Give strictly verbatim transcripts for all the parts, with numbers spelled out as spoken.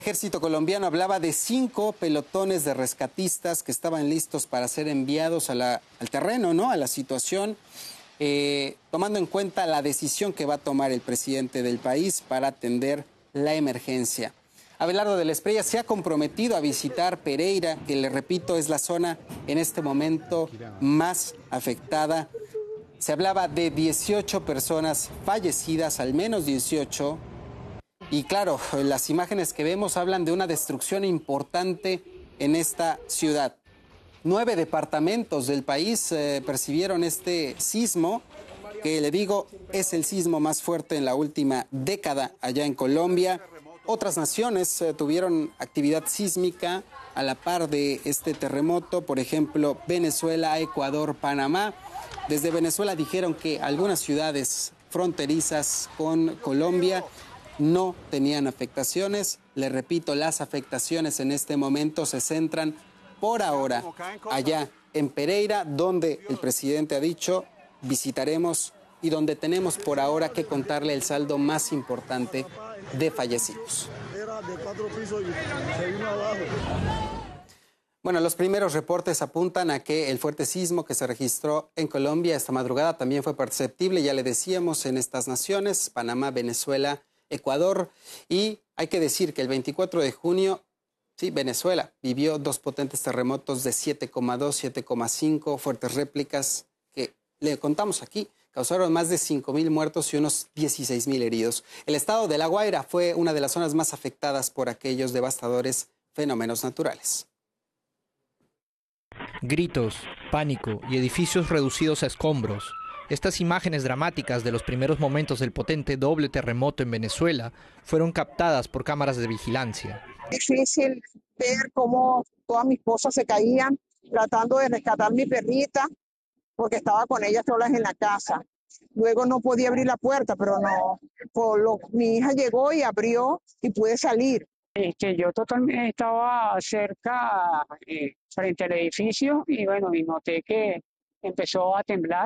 El ejército colombiano hablaba de cinco pelotones de rescatistas que estaban listos para ser enviados a la, al terreno, ¿no? A la situación, eh, tomando en cuenta la decisión que va a tomar el presidente del país para atender la emergencia. Abelardo de la Espriella se ha comprometido a visitar Pereira, que le repito es la zona en este momento más afectada. Se hablaba de dieciocho personas fallecidas, al menos dieciocho. Y claro, las imágenes que vemos hablan de una destrucción importante en esta ciudad. Nueve departamentos del país eh, percibieron este sismo, que le digo es el sismo más fuerte en la última década allá en Colombia. Otras naciones eh, tuvieron actividad sísmica a la par de este terremoto, por ejemplo, Venezuela, Ecuador, Panamá. Desde Venezuela dijeron que algunas ciudades fronterizas con Colombia no tenían afectaciones. Le repito, las afectaciones en este momento se centran por ahora allá en Pereira, donde el presidente ha dicho visitaremos y donde tenemos por ahora que contarle el saldo más importante de fallecidos. Bueno, los primeros reportes apuntan a que el fuerte sismo que se registró en Colombia esta madrugada también fue perceptible, ya le decíamos, en estas naciones, Panamá, Venezuela, Ecuador, y hay que decir que el veinticuatro de junio, sí, Venezuela vivió dos potentes terremotos de siete coma dos, siete coma cinco, fuertes réplicas que le contamos aquí, causaron más de cinco mil muertos y unos dieciséis mil heridos. El estado de La Guaira fue una de las zonas más afectadas por aquellos devastadores fenómenos naturales. Gritos, pánico y edificios reducidos a escombros. Estas imágenes dramáticas de los primeros momentos del potente doble terremoto en Venezuela fueron captadas por cámaras de vigilancia. Difícil ver cómo todas mis cosas se caían, tratando de rescatar mi perrita, porque estaba con ella solas en la casa. Luego no podía abrir la puerta, pero no, por lo, mi hija llegó y abrió y pude salir. Este, yo totalmente estaba cerca, eh, frente al edificio, y bueno, y noté que empezó a temblar.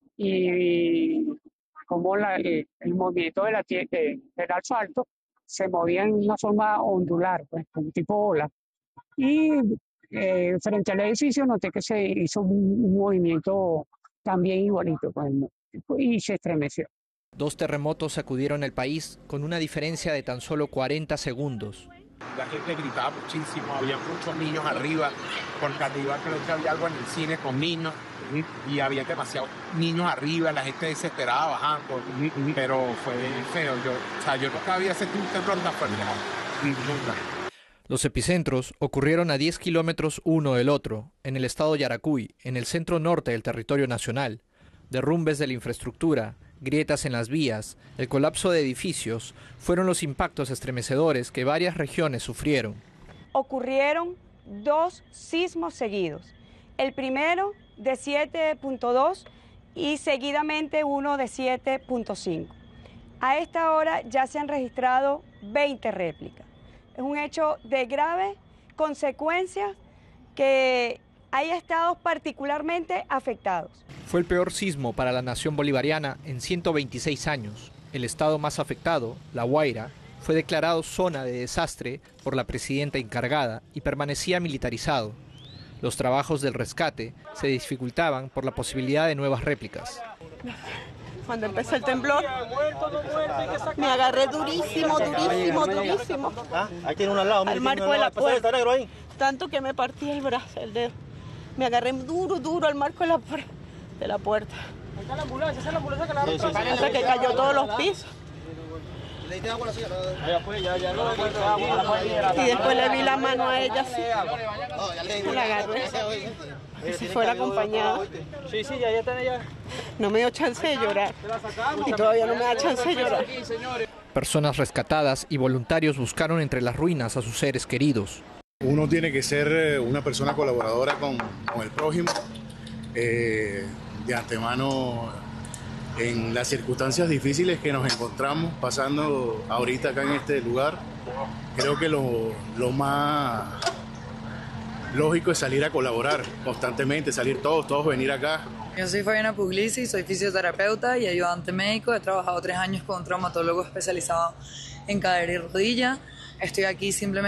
Y como la, el, el movimiento de la, de, del asfalto se movía en una forma ondular, pues, como tipo ola. Y eh, frente al edificio noté que se hizo un, un movimiento también igualito, pues, y se estremeció. Dos terremotos sacudieron el país con una diferencia de tan solo cuarenta segundos. La gente gritaba muchísimo, había muchos niños arriba, porque arriba creo que había algo en el cine con niños, y había demasiados niños arriba, la gente desesperada bajando, pero fue feo. Yo, o sea, yo nunca había sentido un temblor tan fuerte. Nunca. Los epicentros ocurrieron a diez kilómetros uno del otro, en el estado Yaracuy, en el centro norte del territorio nacional. Derrumbes de la infraestructura, grietas en las vías, el colapso de edificios fueron los impactos estremecedores que varias regiones sufrieron. Ocurrieron dos sismos seguidos. El primero de siete punto dos y seguidamente uno de siete punto cinco. A esta hora ya se han registrado veinte réplicas. Es un hecho de grave consecuencia que hay estados particularmente afectados. Fue el peor sismo para la nación bolivariana en ciento veintiséis años. El estado más afectado, La Guaira, fue declarado zona de desastre por la presidenta encargada y permanecía militarizado. Los trabajos del rescate se dificultaban por la posibilidad de nuevas réplicas. Cuando empezó el temblor, me agarré durísimo, durísimo, durísimo. Ahí tiene uno al lado, al marco de la puerta, tanto que me partí el brazo, el dedo. Me agarré duro, duro al marco de la, de la puerta. Ahí está la ambulancia, esa es la ambulancia que la sí, sí, sí, hasta sí, que cayó todos los pisos. Y después le vi la mano a ella así. La agarré. Y si fuera acompañada. Sí, sí, ya está ella. No me dio chance de llorar. Y todavía no me da chance de llorar. Personas rescatadas y voluntarios buscaron entre las ruinas a sus seres queridos. Uno tiene que ser una persona colaboradora con, con el prójimo. Eh, de antemano, en las circunstancias difíciles que nos encontramos pasando ahorita acá en este lugar, creo que lo, lo más lógico es salir a colaborar constantemente, salir todos, todos venir acá. Yo soy Fabiana Puglisi, soy fisioterapeuta y ayudante médico. He trabajado tres años con un traumatólogo especializado en cadera y rodilla. Estoy aquí simplemente